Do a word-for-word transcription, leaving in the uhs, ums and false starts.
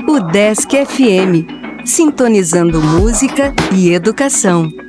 O Desk F M, sintonizando música e educação.